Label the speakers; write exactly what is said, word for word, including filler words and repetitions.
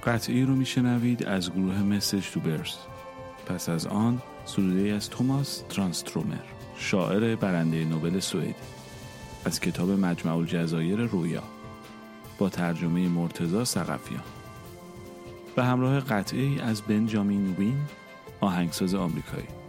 Speaker 1: قطعی رو میشنوید از گروه مسیج تو برس. پس از آن سروده‌ای از توماس ترانسترومر، شاعر برنده نوبل سوئدی، از کتاب مجمع الجزایر رویا با ترجمه مرتضی ثقفیان و همراه قطعی از بنجامین وین، آهنگساز آمریکایی.